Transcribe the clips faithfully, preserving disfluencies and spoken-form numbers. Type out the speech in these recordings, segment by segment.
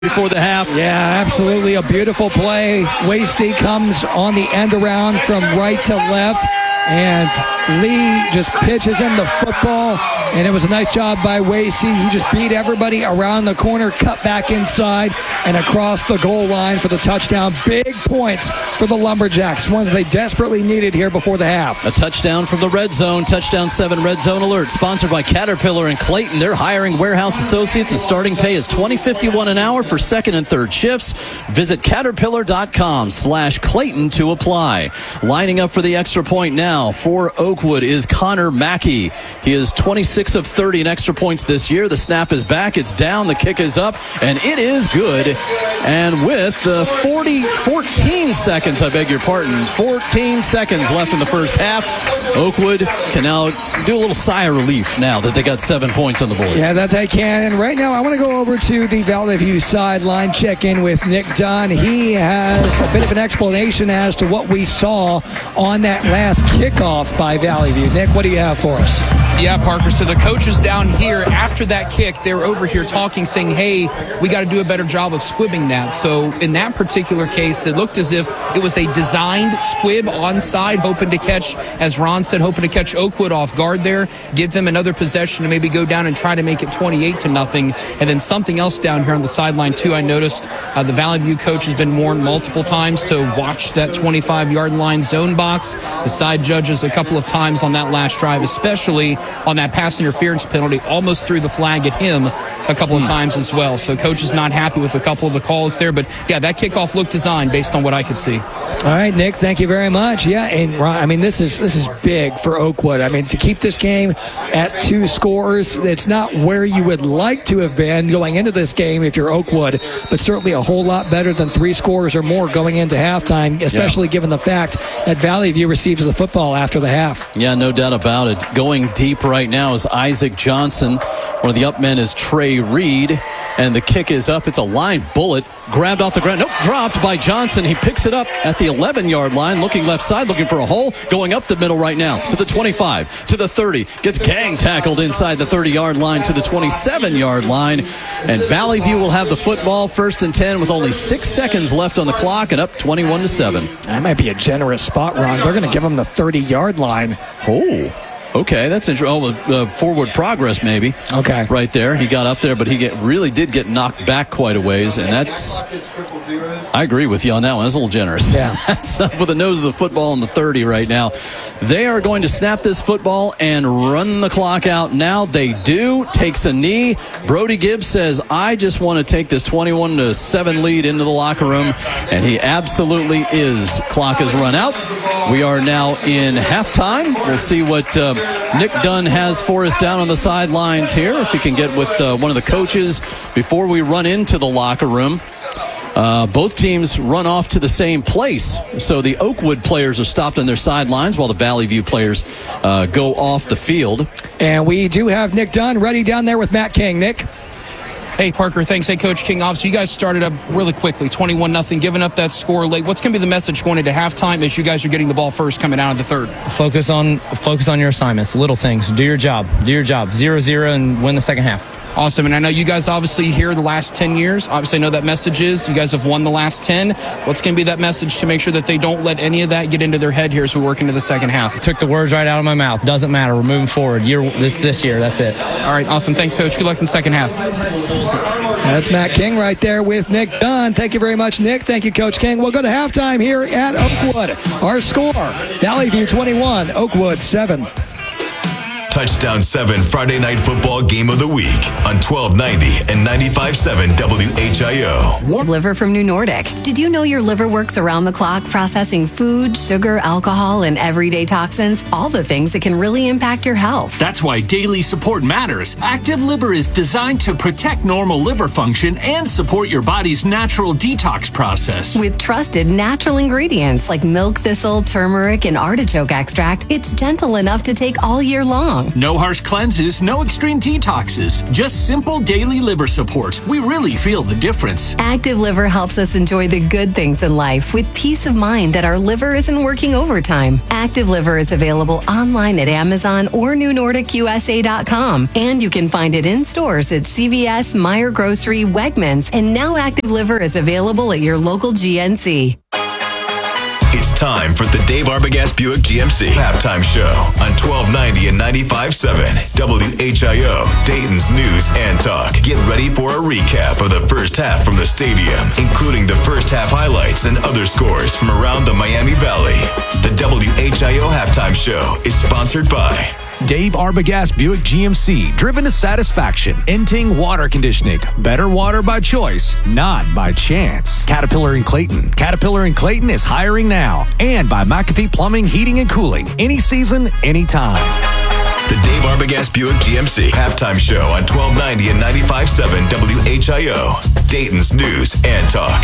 before the half. Yeah, absolutely. A beautiful play. Wasty comes on the end around from right to left. And Lee just pitches him the football, and it was a nice job by Wasey. He just beat everybody around the corner, cut back inside, and across the goal line for the touchdown. Big points for the Lumberjacks, ones they desperately needed here before the half. A touchdown from the red zone. Touchdown seven red zone alert. Sponsored by Caterpillar and Clayton. They're hiring warehouse associates. The starting pay is twenty dollars and fifty-one cents an hour for second and third shifts. Visit caterpillar.com slash Clayton to apply. Lining up for the extra point now for Oakwood is Connor Mackey. He is twenty-six of thirty in extra points this year. The snap is back. It's down. The kick is up, and it is good. And with the forty, fourteen seconds, I beg your pardon, fourteen seconds left in the first half, Oakwood can now do a little sigh of relief now that they got seven points on the board. Yeah, that they can. And right now, I want to go over to the Valley View sideline, check in with Nick Dunn. He has a bit of an explanation as to what we saw on that last kickoff by Valley View. Nick, what do you have for us? Yeah, Parker. So the coaches down here, after that kick, they were over here talking, saying, hey, we got to do a better job of squibbing that. So in that particular case, it looked as if it was a designed squib onside, hoping to catch, as Ron said, hoping to catch Oakwood off guard there, give them another possession, and maybe go down and try to make it twenty-eight to nothing. And then something else down here on the sideline, too, I noticed uh, the Valley View coach has been warned multiple times to watch that twenty-five-yard line zone box. The side judges a couple of times on that last drive, especially on that pass interference penalty, almost threw the flag at him a couple of times as well. So coach is not happy with a couple of the calls there. But, yeah, that kickoff looked designed based on what I could see. All right, Nick, thank you very much. Yeah, and I mean, this is this is big for Oakwood. I mean, to keep this game at two scores, it's not where you would like to have been going into this game if you're Oakwood, but certainly a whole lot better than three scores or more going into halftime, especially yeah. given the fact that Valley View receives the football after the half. Yeah, no doubt about it. Going deep right now is Isaac Johnson. One of the up men is Trey Reed, and the kick is up. It's a line bullet, grabbed off the ground. Nope, dropped by Johnson. He picks it up at the eleven-yard line, looking left side, looking for a hole, going up the middle right now to the twenty-five, to the thirty, gets gang tackled inside the thirty-yard line to the twenty-seven-yard line, and Valley View will have the football first and ten with only six seconds left on the clock and up twenty-one to seven. That might be a generous spot, Ron. They're going to give them the thirty-yard line. Oh. Okay, that's interesting. Oh, uh, forward progress maybe. Okay. Right there. He got up there, but he get, really did get knocked back quite a ways, and that's... I agree with you on that one. That's a little generous. Yeah. That's up with the nose of the football on the thirty right now. They are going to snap this football and run the clock out now. They do. Takes a knee. Brody Gibbs says, I just want to take this twenty-one to seven lead into the locker room, and he absolutely is. Clock is run out. We are now in halftime. We'll see what... Uh, Nick Dunn has for us down on the sidelines here. If we can get with uh, one of the coaches before we run into the locker room. Uh, both teams run off to the same place. So the Oakwood players are stopped on their sidelines while the Valley View players uh, go off the field. And we do have Nick Dunn ready down there with Matt King. Nick? Hey, Parker, thanks. Hey, Coach King, obviously you guys started up really quickly, twenty-one nothing, giving up that score late. What's going to be the message going into halftime as you guys are getting the ball first coming out of the third? Focus on focus on your assignments, little things. Do your job. Do your job. Zero zero and win the second half. Awesome. And I know you guys obviously here the last ten years. Obviously, I know that message is you guys have won the last ten. What's going to be that message to make sure that they don't let any of that get into their head here as we work into the second half? Took the words right out of my mouth. Doesn't matter. We're moving forward. Year, this, this year, that's it. All right. Awesome. Thanks, Coach. Good luck in the second half. That's Matt King right there with Nick Dunn. Thank you very much, Nick. Thank you, Coach King. We'll go to halftime here at Oakwood. Our score, Valley View twenty-one, Oakwood seven. Touchdown seven Friday Night Football Game of the Week on twelve ninety and ninety-five point seven W H I O. Liver from New Nordic. Did you know your liver works around the clock processing food, sugar, alcohol, and everyday toxins? All the things that can really impact your health. That's why daily support matters. Active Liver is designed to protect normal liver function and support your body's natural detox process. With trusted natural ingredients like milk thistle, turmeric, and artichoke extract, it's gentle enough to take all year long. long. No harsh cleanses, no extreme detoxes. Just simple daily liver support. We really feel the difference. Active Liver helps us enjoy the good things in life with peace of mind that our liver isn't working overtime. Active Liver is available online at Amazon or new nordic u s a dot com. And you can find it in stores at C V S, Meijer Grocery, Wegmans, and now Active Liver is available at your local G N C. It's time for the Dave Arbogast Buick G M C halftime show on twelve ninety and ninety-five point seven W H I O, Dayton's News and Talk. Get ready for a recap of the first half from the stadium, including the first half highlights and other scores from around the Miami Valley. The W H I O halftime show is sponsored by Dave Arbogast Buick G M C, driven to satisfaction. Inting Water Conditioning, better water by choice, not by chance. Caterpillar and Clayton. Caterpillar and Clayton is hiring now. And by McAfee Plumbing, Heating, and Cooling. Any season, anytime. The Dave Arbogast Buick G M C halftime show on twelve ninety and ninety-five point seven W H I O, Dayton's News and Talk.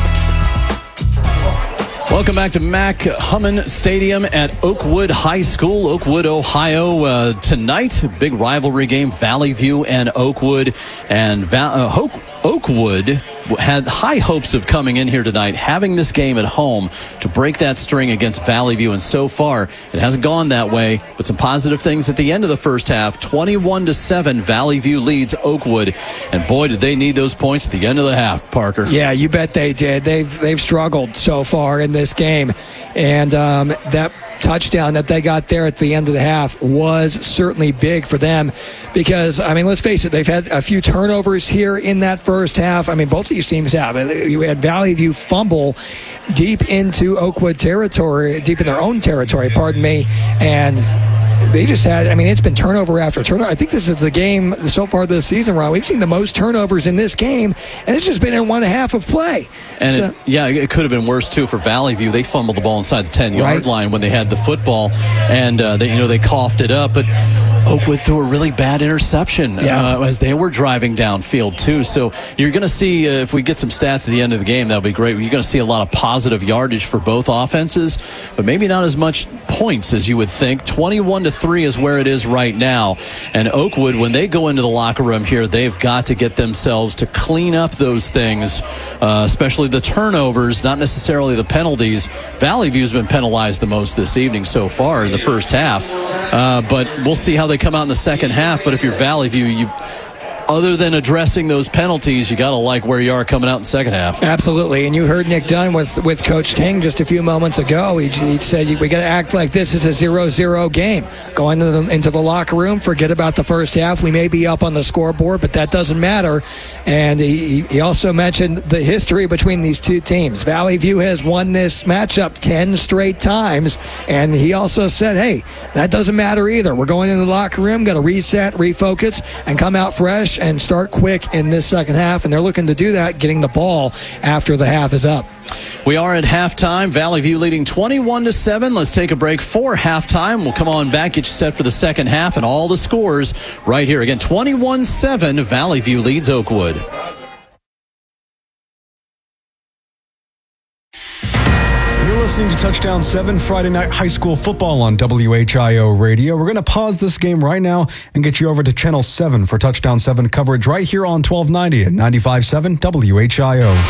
Welcome back to Mac Hummin Stadium at Oakwood High School, Oakwood, Ohio. Uh, tonight, big rivalry game, Valley View and Oakwood. And Val- uh, Oak- Oakwood had high hopes of coming in here tonight, having this game at home to break that string against Valley View. And so far, it hasn't gone that way. But some positive things at the end of the first half. twenty-one to seven, Valley View leads Oakwood. And boy, did they need those points at the end of the half, Parker. Yeah, you bet they did. They've they've struggled so far in this game. And um, that touchdown that they got there at the end of the half was certainly big for them because, I mean, let's face it, they've had a few turnovers here in that first half. I mean, both these teams have. You had Valley View fumble deep into Oakwood territory, deep in their own territory, pardon me, and they just had, I mean, it's been turnover after turnover. I think this is the game so far this season, Ron. We've seen the most turnovers in this game, and it's just been in one half of play. And so, it, yeah, it could have been worse, too, for Valley View. They fumbled the ball inside the ten-yard right. line when they had the football, and uh, they, you know, they coughed it up. But Oakwood threw a really bad interception yeah. uh, as they were driving downfield, too. So you're going to see, uh, if we get some stats at the end of the game, that'll be great. You're going to see a lot of positive yardage for both offenses, but maybe not as much points as you would think. twenty-one to three is where it is right now. And Oakwood, when they go into the locker room here, they've got to get themselves to clean up those things, uh, especially the turnovers, not necessarily the penalties. Valley View's been penalized the most this evening so far in the first half. Uh, but we'll see how they come out in the second half. But if you're Valley View, you, other than addressing those penalties, you got to like where you are coming out in the second half. Absolutely. And you heard Nick Dunn with, with Coach King just a few moments ago. He, he said, we got to act like this is a zero zero game. Go into the, into the locker room, forget about the first half. We may be up on the scoreboard, but that doesn't matter. And he, he also mentioned the history between these two teams. Valley View has won this matchup ten straight times. And he also said, hey, that doesn't matter either. We're going into the locker room, got to reset, refocus, and come out fresh and start quick in this second half, and they're looking to do that, getting the ball after the half is up. We are at halftime. Valley View leading twenty-one to seven. Let's take a break for halftime. We'll come on back, get you set for the second half, and all the scores right here. Again, twenty-one seven, Valley View leads Oakwood. Listening to Touchdown seven Friday Night High School Football on W H I O Radio. We're going to pause this game right now and get you over to Channel seven for Touchdown seven coverage right here on twelve ninety and ninety-five point seven W H I O.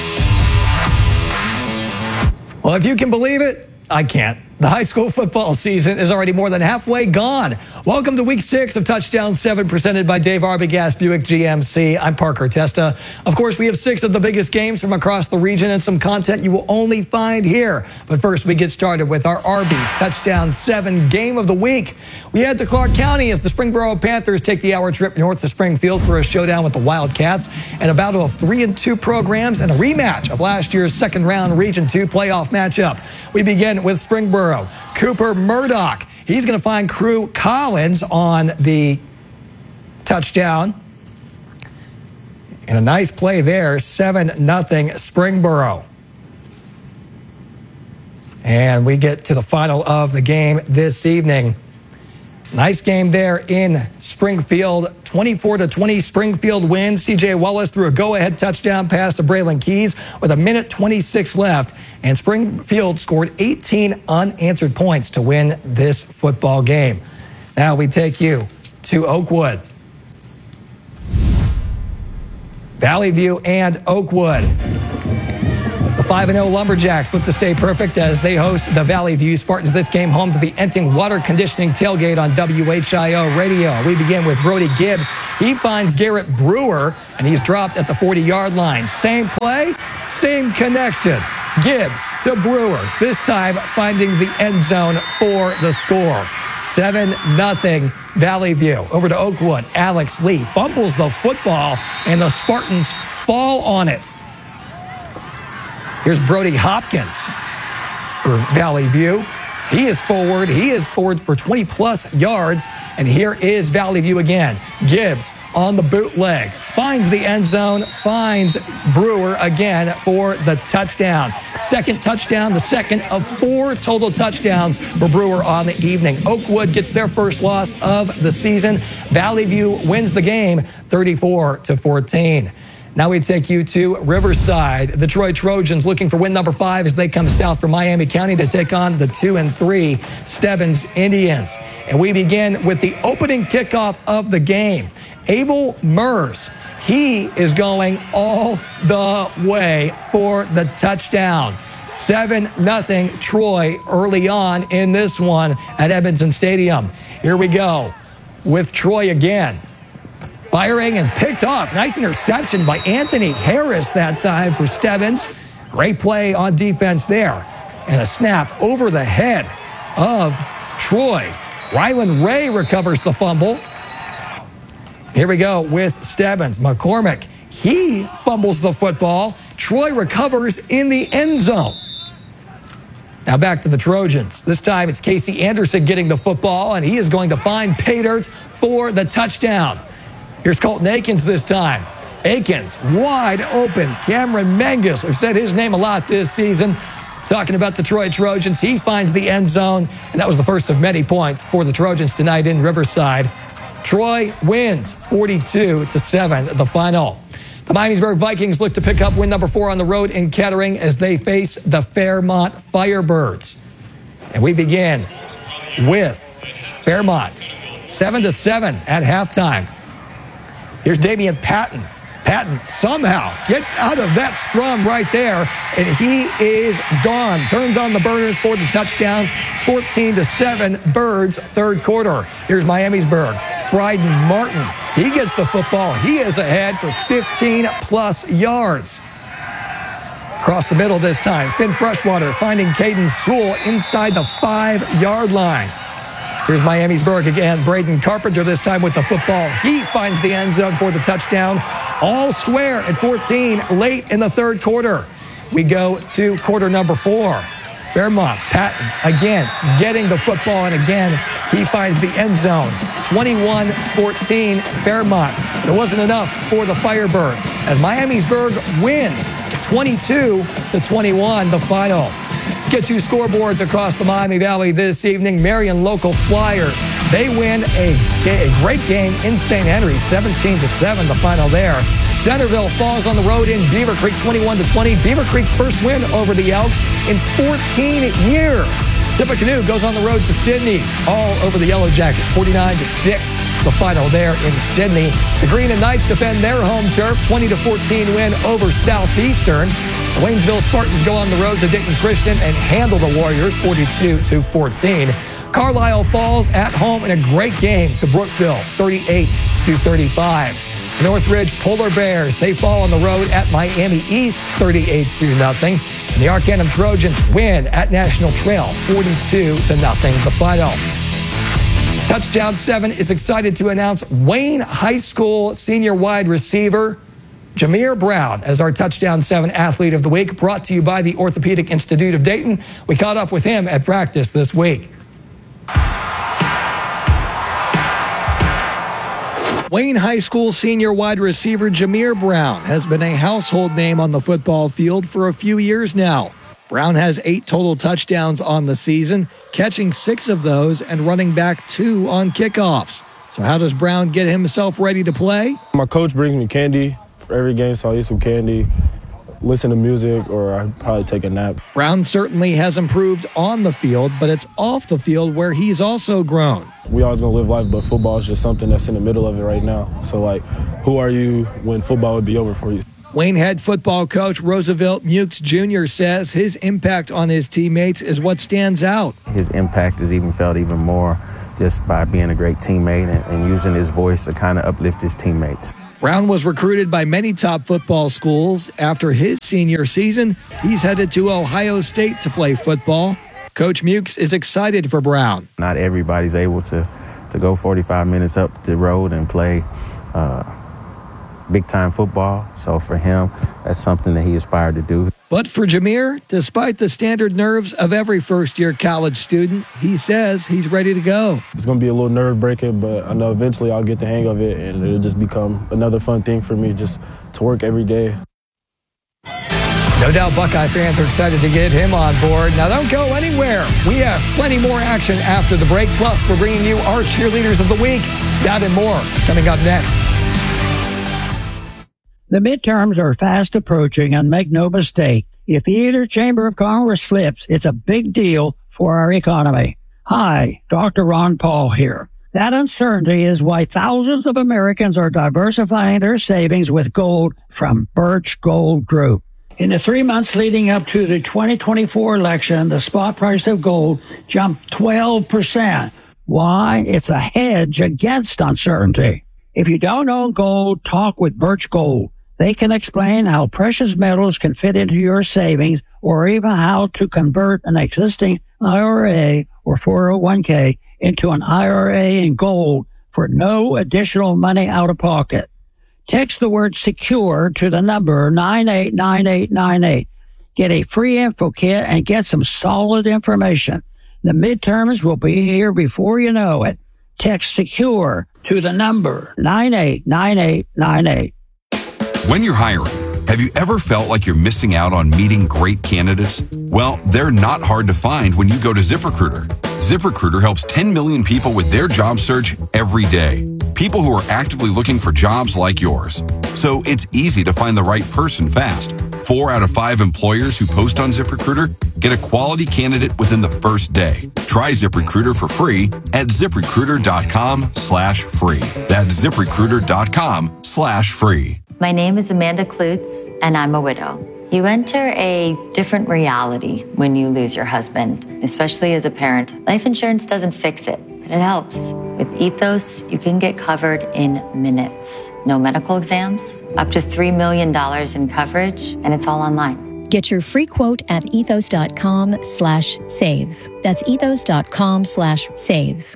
Well, if you can believe it, I can't. The high school football season is already more than halfway gone. Welcome to week six of Touchdown seven, presented by Dave Arbogast Buick G M C. I'm Parker Testa. Of course, we have six of the biggest games from across the region and some content you will only find here. But first, we get started with our Arby's Touchdown seven game of the week. We head to Clark County as the Springboro Panthers take the hour trip north to Springfield for a showdown with the Wildcats and a battle of three and two programs and a rematch of last year's second round Region two playoff matchup. We begin with Springboro. Cooper Murdoch. He's going to find Crew Collins on the touchdown. And a nice play there, seven nothing Springboro. And we get to the final of the game this evening. Nice game there in Springfield. twenty-four to twenty Springfield wins. C J Wallace threw a go-ahead touchdown pass to Braylon Keys with a minute twenty-six left. And Springfield scored eighteen unanswered points to win this football game. Now we take you to Oakwood. Valley View and Oakwood. The five and oh Lumberjacks look to stay perfect as they host the Valley View Spartans. This game home to the Enting Water Conditioning Tailgate on W H I O Radio. We begin with Brody Gibbs. He finds Garrett Brewer, and he's dropped at the forty-yard line. Same play, same connection. Gibbs to Brewer, this time finding the end zone for the score. seven nothing Valley View. Over to Oakwood. Alex Lee fumbles the football, and the Spartans fall on it. Here's Brody Hopkins for Valley View. He is forward. He is forward for twenty-plus yards. And here is Valley View again. Gibbs on the bootleg. Finds the end zone. Finds Brewer again for the touchdown. Second touchdown, the second of four total touchdowns for Brewer on the evening. Oakwood gets their first loss of the season. Valley View wins the game thirty-four to fourteen. Now we take you to Riverside. The Troy Trojans looking for win number five as they come south from Miami County to take on the two and three Stebbins Indians. And we begin with the opening kickoff of the game. Abel Mers, he is going all the way for the touchdown. seven nothing Troy early on in this one at Edmonton Stadium. Here we go with Troy again. Firing and picked off. Nice interception by Anthony Harris that time for Stebbins. Great play on defense there. And a snap over the head of Troy. Rylan Ray recovers the fumble. Here we go with Stebbins. McCormick, he fumbles the football. Troy recovers in the end zone. Now back to the Trojans. This time it's Casey Anderson getting the football, and he is going to find Paydirt for the touchdown. Here's Colton Akins this time. Akins, wide open. Cameron Menges, we've said his name a lot this season. Talking about the Troy Trojans, he finds the end zone, and that was the first of many points for the Trojans tonight in Riverside. Troy wins forty-two to seven, the final. The Miamisburg Vikings look to pick up win number four on the road in Kettering as they face the Fairmont Firebirds. And we begin with Fairmont, seven to seven at halftime. Here's Damian Patton. Patton somehow gets out of that scrum right there, and he is gone. Turns on the burners for the touchdown. fourteen to seven, Birds, third quarter. Here's Miamisburg. Bryden Martin. He gets the football. He is ahead for fifteen-plus yards. Across the middle this time. Finn Freshwater finding Caden Sewell inside the five-yard line. Here's Miamisburg again. Braden Carpenter this time with the football. He finds the end zone for the touchdown. All square at fourteen late in the third quarter. We go to quarter number four. Fairmont, Patton again getting the football, and again he finds the end zone. twenty-one fourteen Fairmont. It wasn't enough for the Firebirds as Miamisburg wins twenty-two to twenty-one, the final. Let's get you scoreboards across the Miami Valley this evening. Marion Local Flyers, they win a, a great game in Saint Henry, seventeen to seven, the final there. Centerville falls on the road in Beaver Creek, twenty-one to twenty. Beaver Creek's first win over the Elks in fourteen years. Tippecanoe goes on the road to Sydney, all over the Yellow Jackets, forty-nine to six. The final there in Sydney. The Green and Knights defend their home turf, twenty to fourteen win over Southeastern. The Waynesville Spartans go on the road to Dayton Christian and handle the Warriors, forty-two to fourteen. Carlisle falls at home in a great game to Brookville, thirty-eight to thirty-five. Northridge Polar Bears, they fall on the road at Miami East, thirty-eight to nothing. And the Arcanum Trojans win at National Trail, forty-two to nothing, the final. Touchdown seven is excited to announce Wayne High School senior wide receiver Jameer Brown as our Touchdown seven athlete of the week, brought to you by the Orthopedic Institute of Dayton. We caught up with him at practice this week. Wayne High School senior wide receiver Jameer Brown has been a household name on the football field for a few years now. Brown has eight total touchdowns on the season, catching six of those and running back two on kickoffs. So how does Brown get himself ready to play? My coach brings me candy for every game, so I eat some candy. listen to music, or I'd probably take a nap. Brown certainly has improved on the field, but it's off the field where he's also grown. We always going to live life, but football is just something that's in the middle of it right now. So, like, who are you when football would be over for you? Wayne head football coach Roosevelt Mukes Junior says his impact on his teammates is what stands out. His impact is even felt even more just by being a great teammate and, and using his voice to kind of uplift his teammates. Brown was recruited by many top football schools. After his senior season, he's headed to Ohio State to play football. Coach Mukes is excited for Brown. Not everybody's able to, to go forty-five minutes up the road and play uh, big-time football. So for him, that's something that he aspired to do. But for Jameer, despite the standard nerves of every first-year college student, he says he's ready to go. It's going to be a little nerve-breaking, but I know eventually I'll get the hang of it, and it'll just become another fun thing for me just to work every day. No doubt Buckeye fans are excited to get him on board. Now, don't go anywhere. We have plenty more action after the break. Plus, we're bringing you our cheerleaders of the week. That and more coming up next. The midterms are fast approaching, and make no mistake, if either chamber of Congress flips, it's a big deal for our economy. Hi, Doctor Ron Paul here. That uncertainty is why thousands of Americans are diversifying their savings with gold from Birch Gold Group. In the three months leading up to the twenty twenty-four election, the spot price of gold jumped twelve percent. Why? It's a hedge against uncertainty. If you don't own gold, talk with Birch Gold. They can explain how precious metals can fit into your savings, or even how to convert an existing I R A or four oh one k into an I R A in gold for no additional money out of pocket. Text the word SECURE to the number nine eight nine eight nine eight. Get a free info kit and get some solid information. The midterms will be here before you know it. Text SECURE to the number nine eight nine eight nine eight. When you're hiring, have you ever felt like you're missing out on meeting great candidates? Well, they're not hard to find when you go to ZipRecruiter. ZipRecruiter helps ten million people with their job search every day. People who are actively looking for jobs like yours. So it's easy to find the right person fast. Four out of five employers who post on ZipRecruiter get a quality candidate within the first day. Try ZipRecruiter for free at ZipRecruiter.com slash free. That's ZipRecruiter.com slash free. My name is Amanda Klutz, and I'm a widow. You enter a different reality when you lose your husband, especially as a parent. Life insurance doesn't fix it, but it helps. With Ethos, you can get covered in minutes. No medical exams, up to three million dollars in coverage, and it's all online. Get your free quote at ethos.com slash save. That's ethos.com slash save.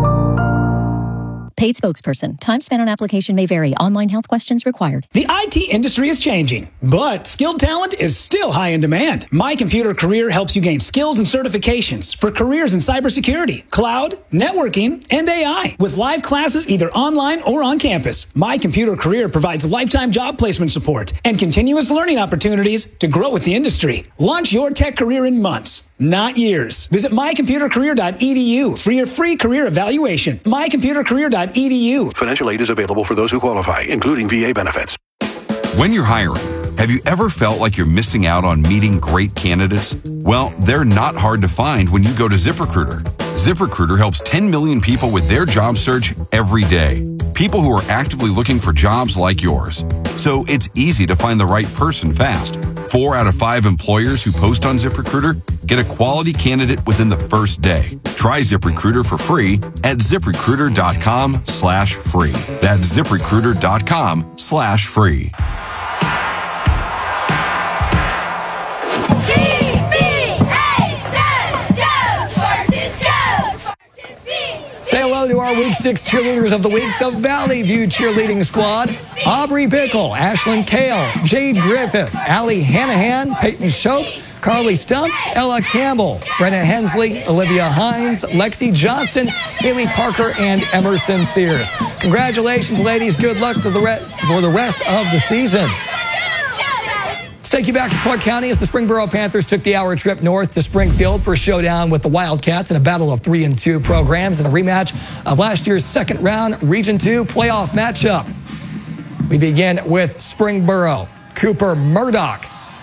Paid spokesperson. Time spent on application may vary. Online health questions required. The I T industry is changing, but skilled talent is still high in demand. My Computer Career helps you gain skills and certifications for careers in cybersecurity, cloud, networking, and A I with live classes either online or on campus. My Computer Career provides lifetime job placement support and continuous learning opportunities to grow with the industry. Launch your tech career in months, not years. Visit my computer career dot e d u for your free career evaluation. my computer career dot e d u. Financial aid is available for those who qualify, including V A benefits. When you're hiring, have you ever felt like you're missing out on meeting great candidates? Well, they're not hard to find when you go to ZipRecruiter. ZipRecruiter helps ten million people with their job search every day. People who are actively looking for jobs like yours. So it's easy to find the right person fast. Four out of five employers who post on ZipRecruiter get a quality candidate within the first day. Try ZipRecruiter for free at ZipRecruiter.com slash free. That's ZipRecruiter.com slash free. Say hello to our Week six cheerleaders of the week, the Valley View Cheerleading Squad. Aubrey Bickle, Ashlyn Kale, Jade Griffith, Allie Hanahan, Peyton Shope, Carly Stump, Ella Campbell, Brenna Hensley, Olivia Hines, Lexi Johnson, Haley Parker, and Emerson Sears. Congratulations, ladies. Good luck to the re- for the rest of the season. Take you back to Clark County as the Springboro Panthers took the hour trip north to Springfield for a showdown with the Wildcats in a battle of three and two programs and a rematch of last year's second round Region two playoff matchup. We begin with Springboro. Cooper Murdoch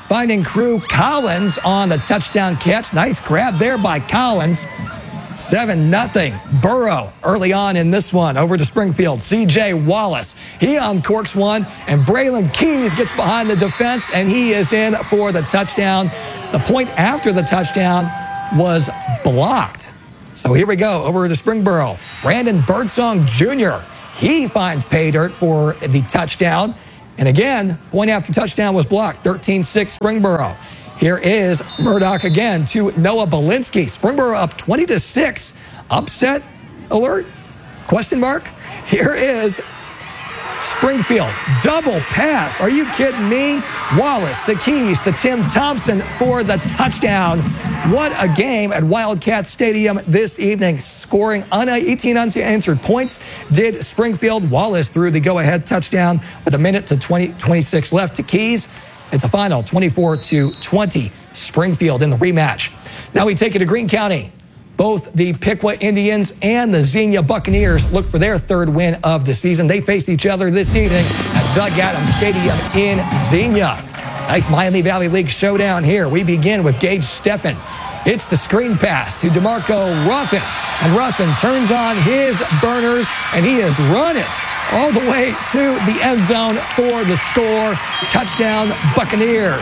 finding Crew Collins on the touchdown catch. Nice grab there by Collins. seven nothing. Burrow early on in this one over to Springfield. C J Wallace, he uncorks one, and Braylon Keys gets behind the defense, and he is in for the touchdown. The point after the touchdown was blocked. So here we go, over to Springboro. Brandon Birdsong Junior, he finds pay dirt for the touchdown. And again, point after touchdown was blocked, thirteen six Springboro. Here is Murdoch again to Noah Belinsky. Springboro up twenty to six. Upset alert? Question mark? Here is Springfield. Double pass. Are you kidding me? Wallace to Keys to Tim Thompson for the touchdown. What a game at Wildcat Stadium this evening. Scoring eighteen unanswered points did Springfield. Wallace threw the go-ahead touchdown with a minute to twenty, twenty-six left to Keys. It's a final twenty-four to twenty. Springfield in the rematch. Now we take it to Greene County. Both the Piqua Indians and the Xenia Buccaneers look for their third win of the season. They face each other this evening at Doug Adams Stadium in Xenia. Nice Miami Valley League showdown here. We begin with Gage Steffen. It's the screen pass to DeMarco Ruffin. And Ruffin turns on his burners, and he is running all the way to the end zone for the score. Touchdown, Buccaneers.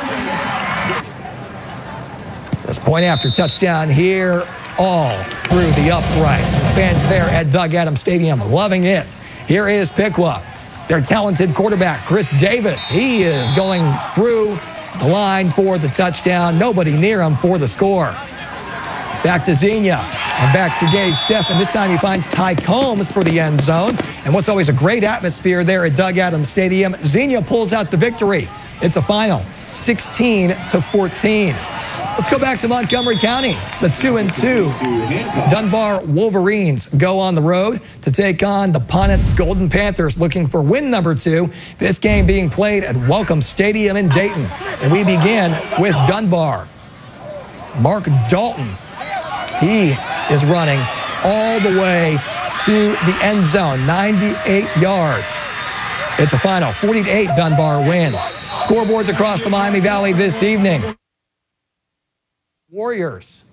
This point after touchdown here, all through the upright. Fans there at Doug Adams Stadium loving it. Here is Piqua. Their talented quarterback, Chris Davis. He is going through the line for the touchdown. Nobody near him for the score. Back to Xenia and back to Gage Steffen. This time he finds Ty Combs for the end zone. And what's always a great atmosphere there at Doug Adams Stadium, Xenia pulls out the victory. It's a final sixteen to fourteen. Let's go back to Montgomery County. The two and two Dunbar Wolverines go on the road to take on the Ponitz Golden Panthers, looking for win number two. This game being played at Welcome Stadium in Dayton. And we begin with Dunbar. Mark Dalton. He is running all the way to the end zone, ninety-eight yards. It's a final forty to eight. Dunbar wins. Scoreboards across the Miami Valley this evening. Warriors.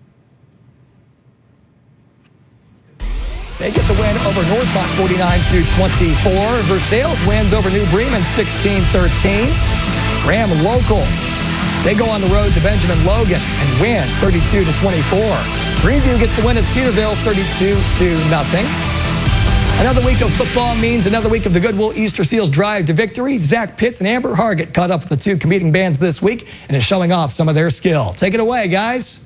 They get the win over Northmont forty-nine to twenty-four. Versailles wins over New Bremen sixteen thirteen. Graham Local. They go on the road to Benjamin Logan and win thirty-two to twenty-four. Greenview gets the win at Cedarville thirty-two to nothing. Another week of football means another week of the Goodwill Easter Seals drive to victory. Zach Pitts and Amber Hargett caught up with the two competing bands this week and is showing off some of their skill. Take it away, guys.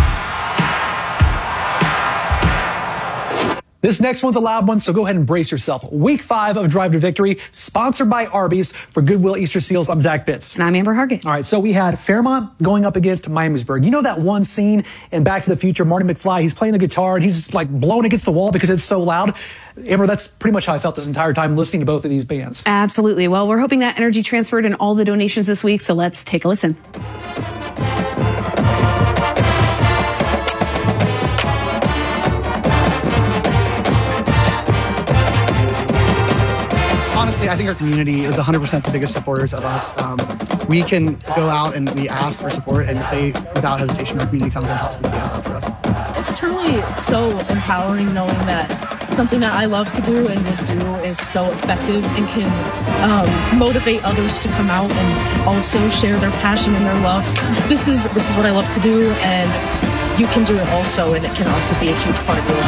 This next one's a loud one, so go ahead and brace yourself. Week five of Drive to Victory, sponsored by Arby's for Goodwill Easter Seals. I'm Zach Pitts. And I'm Amber Hargett. All right, so we had Fairmont going up against Miamisburg. You know that one scene in Back to the Future, Marty McFly, he's playing the guitar and he's like blowing against the wall because it's so loud. Amber, that's pretty much how I felt this entire time listening to both of these bands. Absolutely. Well, we're hoping that energy transferred in all the donations this week, so let's take a listen. Honestly, I think our community is one hundred percent the biggest supporters of us. Um, we can go out and we ask for support, and they, without hesitation, our community comes and helps and stands up for us. It's truly so empowering knowing that something that I love to do and will do is so effective and can um, motivate others to come out and also share their passion and their love. This is this is what I love to do, and you can do it also, and it can also be a huge part of your life.